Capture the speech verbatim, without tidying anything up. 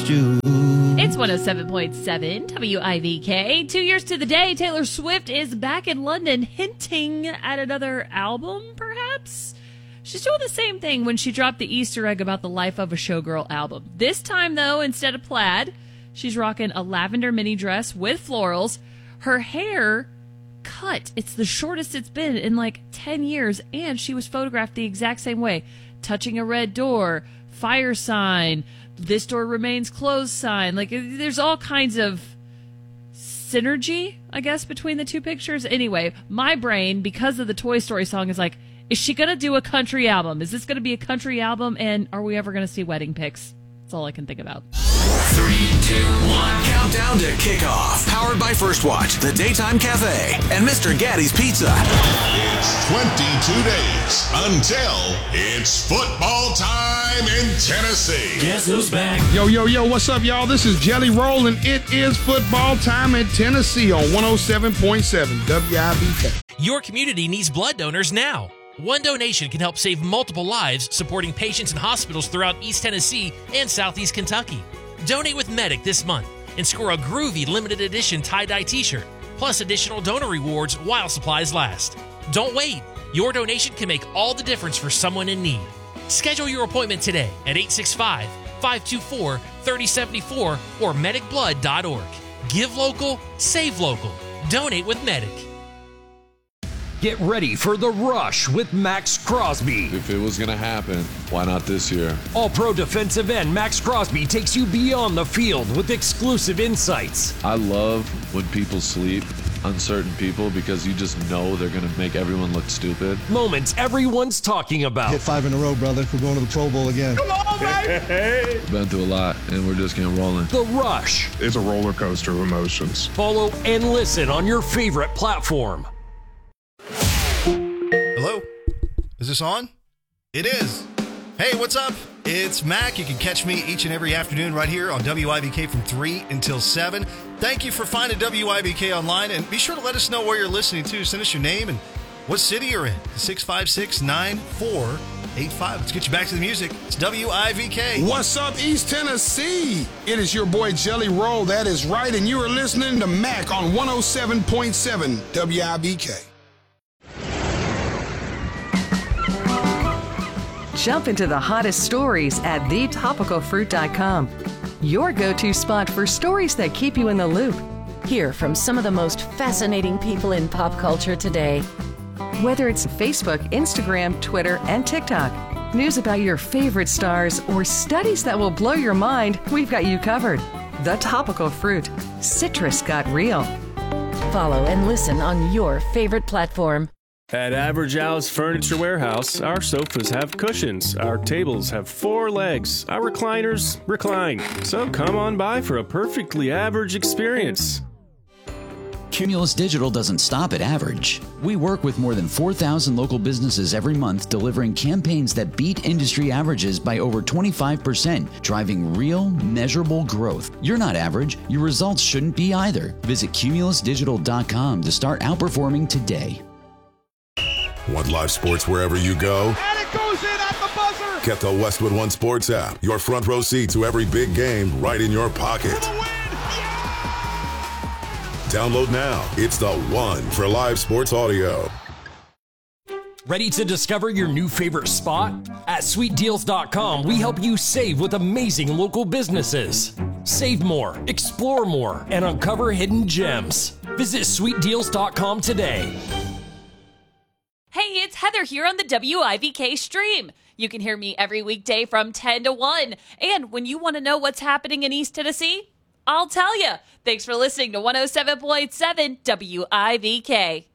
you. It's one oh seven point seven W I V K. Two years to the day, Taylor Swift is back in London, hinting at another album, perhaps? She's doing the same thing when she dropped the Easter egg about the Life of a Showgirl album. This time, though, instead of plaid, she's rocking a lavender mini dress with florals. Her hair cut. It's the shortest it's been in like ten years, and she was photographed the exact same way. Touching a red door, fire sign, this door remains closed sign. Like, there's all kinds of synergy, I guess, between the two pictures. Anyway, my brain, because of the Toy Story song, is like, is she going to do a country album? Is this going to be a country album? And are we ever going to see wedding pics? That's all I can think about. Three, two, one. Countdown to kickoff. Powered by First Watch, the Daytime Cafe, and Mister Gaddy's Pizza. It's twenty-two days until it's football time in Tennessee. Guess who's back? Yo, yo, yo, what's up, y'all? This is Jelly Roll, and it is football time in Tennessee on one oh seven point seven W I V K. Your community needs blood donors now. One donation can help save multiple lives, supporting patients in hospitals throughout East Tennessee and Southeast Kentucky. Donate with Medic this month and score a groovy limited edition tie-dye t-shirt, plus additional donor rewards while supplies last. Don't wait. Your donation can make all the difference for someone in need. Schedule your appointment today at eight six five, five two four, three oh seven four or medic blood dot org. Give local, save local. Donate with Medic. Get ready for the rush with Max Crosby. If it was going to happen, why not this year? All-pro defensive end Max Crosby takes you beyond the field with exclusive insights. I love when people sleep on certain people because you just know they're going to make everyone look stupid. Moments everyone's talking about. Hit five in a row, brother. We're going to the Pro Bowl again. Come on, baby! Been through a lot, and we're just getting rolling. The Rush. It's a roller coaster of emotions. Follow and listen on your favorite platform. Hello? Is this on? It is. Hey, what's up? It's Mac. You can catch me each and every afternoon right here on W I B K from three until seven. Thank you for finding W I B K online, and be sure to let us know where you're listening to. Send us your name and what city you're in. six five six, nine four eight five. Let's get you back to the music. It's W I V K. What's up, East Tennessee? It is your boy Jelly Roll. That is right, and you are listening to Mac on one oh seven point seven W I B K. Jump into the hottest stories at the topical fruit dot com. Your go-to spot for stories that keep you in the loop. Hear from some of the most fascinating people in pop culture today. Whether it's Facebook, Instagram, Twitter, and TikTok, news about your favorite stars, or studies that will blow your mind, we've got you covered. The Topical Fruit. Citrus got real. Follow and listen on your favorite platform. At Average Al's Furniture Warehouse, our sofas have cushions, our tables have four legs, our recliners recline. So come on by for a perfectly average experience. Cumulus Digital doesn't stop at average. We work with more than four thousand local businesses every month, delivering campaigns that beat industry averages by over twenty-five percent, driving real, measurable growth. You're not average. Your results shouldn't be either. Visit cumulus digital dot com to start outperforming today. Want live sports wherever you go? And it goes in at the buzzer! Get the Westwood One Sports app. Your front row seat to every big game right in your pocket. Download now. It's the one for live sports audio. Ready to discover your new favorite spot? At sweet deals dot com, we help you save with amazing local businesses. Save more, explore more, and uncover hidden gems. Visit sweet deals dot com today. Hey, it's Heather here on the W I V K stream. You can hear me every weekday from ten to one. And when you want to know what's happening in East Tennessee, I'll tell you. Thanks for listening to one oh seven point seven W I V K.